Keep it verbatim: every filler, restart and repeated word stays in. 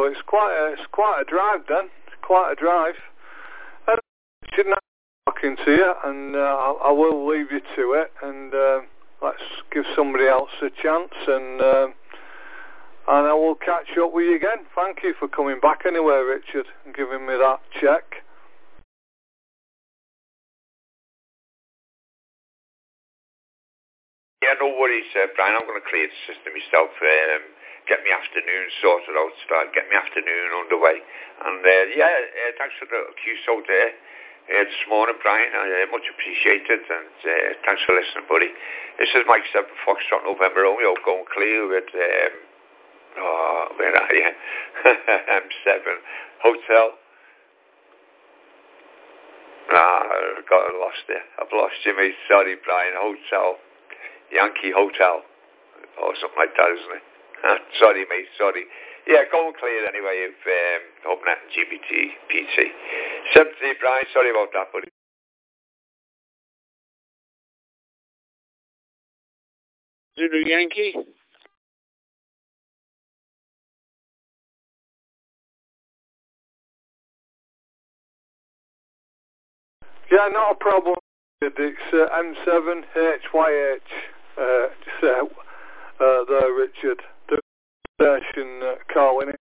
so it's quite a, it's quite a drive then. It's quite a drive. And I shouldn't have talking to you, and uh, I, I will leave you to it, and uh, let's give somebody else a chance, and uh, and I will catch up with you again. Thank you for coming back anyway, Richard, and giving me that check. Yeah, no worries, uh, Brian. I'm going to clear the system myself, um, get my afternoon sorted out, start get my afternoon underway. And uh, yeah, uh, thanks for the Q S O there uh, this morning, Brian. I uh, much appreciated, and uh, thanks for listening, buddy. This is Mike seven Foxtrot November Romeo going clear with, um, oh, where are you? M seven Hotel. Ah, I got lost there. I've lost you, mate. Sorry, Brian. Hotel. Yankee Hotel, or something like that, isn't it? Sorry, mate, sorry. Yeah, go and clear anyway of um, HubNet and G B T P T. seventy, Brian, sorry about that, buddy. Zulu Yankee. Yeah, not a problem. It's uh, M seven H Y H. Uh, just, uh, uh, there, Richard. The station uh, calling it.